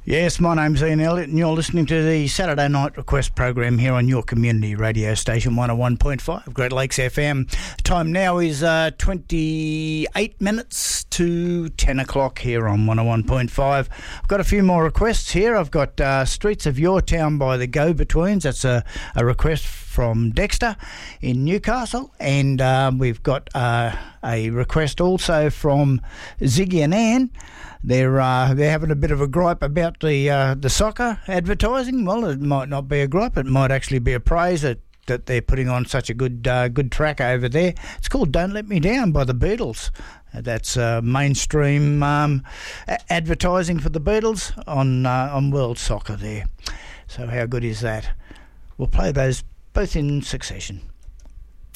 Yes, my name's Ian Elliott and you're listening to the Saturday Night Request program here on your community radio station 101.5 Great Lakes FM. Time now is 28 minutes to 10 o'clock here on 101.5. I've got a few more requests here. I've got Streets of Your Town by the Go-Betweens. That's a request from Dexter in Newcastle. And we've got a request also from Ziggy and Ann. They're having a bit of a gripe about the soccer advertising. Well, it might not be a gripe; it might actually be a praise that they're putting on such a good track over there. It's called "Don't Let Me Down" by the Beatles. That's mainstream advertising for the Beatles on World Soccer there. So how good is that? We'll play those both in succession.